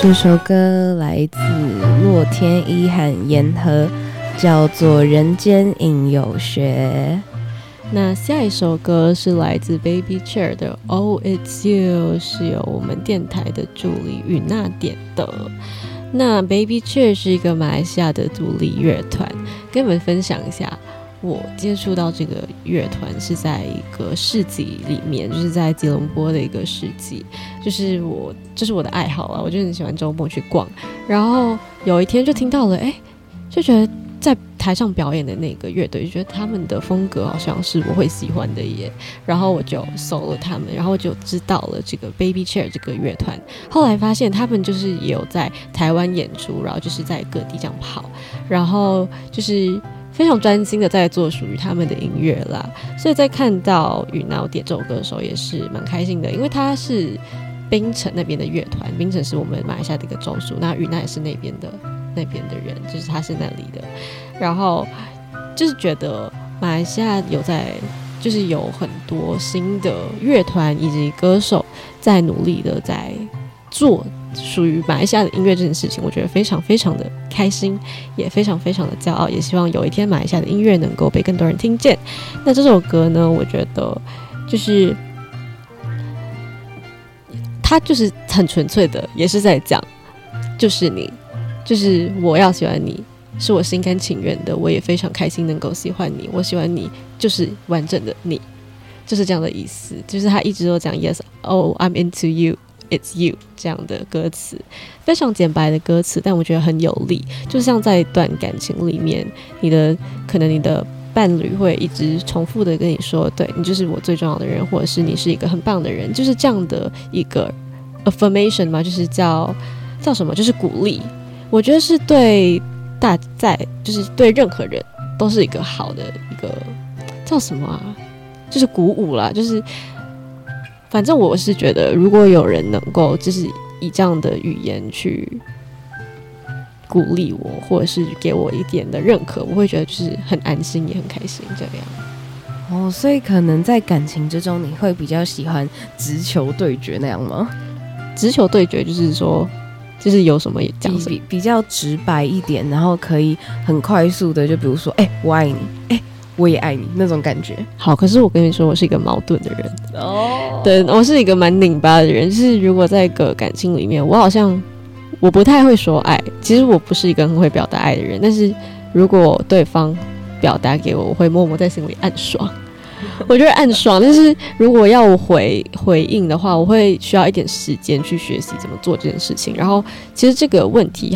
这首歌来自洛天依和言和，叫做《人间影有学》。 那下一首歌是来自 Baby Chair 的 Oh It's You， 是由我们电台的助理允娜点的。那 Baby Chair 是一个马来西亚的独立乐团，跟你们分享一下，我接触到这个乐团是在一个市集里面，就是在吉隆坡的一个市集，这是我的爱好啊，我就很喜欢周末去逛。然后有一天就听到了，就觉得在台上表演的那个乐队，就觉得他们的风格好像是我会喜欢的耶。然后我就搜了他们，然后就知道了这个 Baby Chair 这个乐团。后来发现他们就是也有在台湾演出，然后就是在各地这样跑，然后就是非常专心的在做属于他们的音乐啦。所以在看到允娜点这首歌的时候也是蛮开心的，因为他是槟城那边的乐团，槟城是我们马来西亚的一个州属，那允娜也是那边的人，就是他是那里的。然后就是觉得马来西亚就是有很多新的乐团以及歌手在努力的在做属于马来西亚的音乐这件事情，我觉得非常非常的开心，也非常非常的骄傲，也希望有一天马来西亚的音乐能够被更多人听见。那这首歌呢，我觉得就是它就是很纯粹的，也是在讲就是你，就是我要喜欢你，是我心甘情愿的，我也非常开心能够喜欢你，我喜欢你就是完整的你，就是这样的意思。就是他一直都讲 Yes, oh I'm into you, it's you 这样的歌词，非常简白的歌词，但我觉得很有力。就像在一段感情里面，可能你的伴侣会一直重复的跟你说，对，你就是我最重要的人，或者是你是一个很棒的人，就是这样的一个 affirmation 嘛，就是叫什么，就是鼓励。我觉得是对就是对任何人都是一个好的一个叫什么啊，就是鼓舞啦。就是反正我是觉得，如果有人能够就是以这样的语言去鼓励我，或者是给我一点的认可，我会觉得就是很安心也很开心这样。 所以可能在感情之中，你会比较喜欢直球对决那样吗？ 直球对决就是说，就是有什么也讲什么， 比较直白一点，然后可以很快速的，就比如说，我爱你，我也爱你那种感觉。 好，可是我跟你说，我是一个矛盾的人对，我是一个蛮拧巴的人。就是如果在一个感情里面，我不太会说爱，其实我不是一个很会表达爱的人，但是如果对方表达给我，我会默默在心里暗爽。我觉得暗爽，但是如果要我回应的话，我会需要一点时间去学习怎么做这件事情。然后其实这个问题